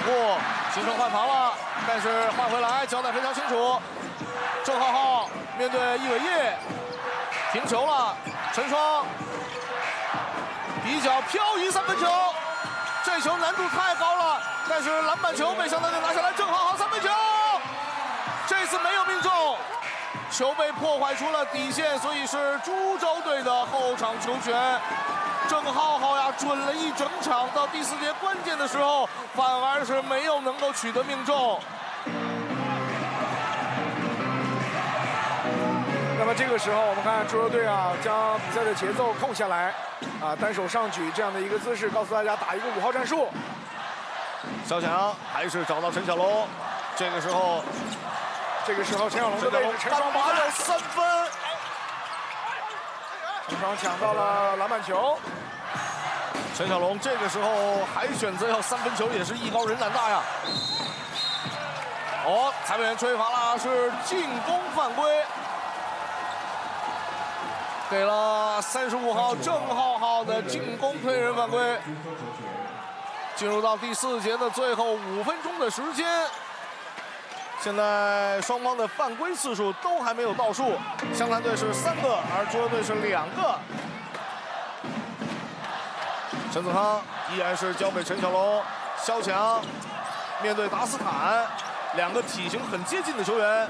护，形成换防了，但是换回来交代非常清楚。郑浩浩面对易伟业，停球了，陈双底角漂移3分球，这球难度太高了，但是篮板球被湘南队拿下来，郑浩浩3分球，这次没有命中。 球被破坏出了底线，所以是株洲队的后场球权。郑浩浩呀，准了一整场，到第4节关键的时候，反而是没有能够取得命中。 那么这个时候，我们看株洲队啊，将比赛的节奏控下来，单手上举这样的一个姿势，告诉大家打一个5号战术。 肖强还是找到陈小龙，这个时候。 陈小龙的位置，陈双拔了 3分， 陈双抢到了篮板球。 陈小龙这个时候还选择要3分球，也是艺高人胆大呀。哦，裁判员吹罚了，是进攻犯规，给了35号郑浩浩的进攻推人犯规。进入到第4节的最后5分钟的时间。 现在双方的犯规次数都还没有倒数，湘南队是3个，而株洲队是2个。陈子康依然是交给陈小龙，肖强面对达斯坦，2个体型很接近的球员。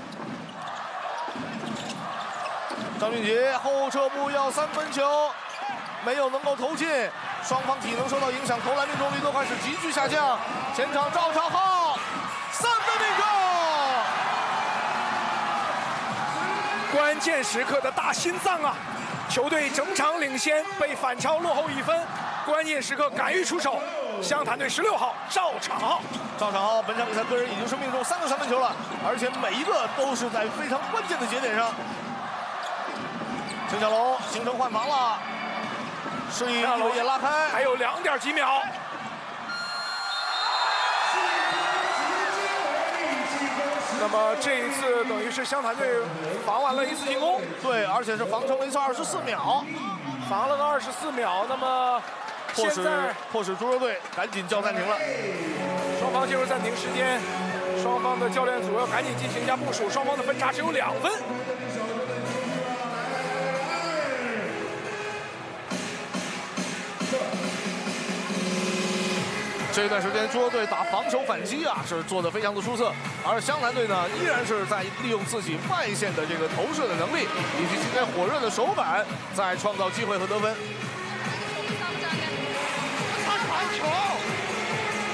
张俊杰后撤步要3分球，没有能够投进，双方体能受到影响，投篮命中率都开始急剧下降。前场赵长浩3分命中。 关键时刻的大心脏啊！球队整场领先，被反超落后1分，关键时刻敢于出手。湘潭队16号赵长浩， 赵长浩本场比赛个人已经是命中3个3分球了，而且每一个都是在非常关键的节点上。陈小龙形成换防了，示意易伟业拉开， 还有2点几秒。 那么这一次等于是湘潭队防完了1次进攻， 对，而且是防成了一次24秒， 防了个24秒。那么迫使株洲队赶紧叫暂停了， 双方进入暂停时间，双方的教练组要赶紧进行一下部署，双方的分差只有2分。 这段时间，株洲队打防守反击啊，是做得非常的出色。而湘南队呢，依然是在利用自己外线的这个投射的能力，以及今天火热的手感，在创造机会和得分。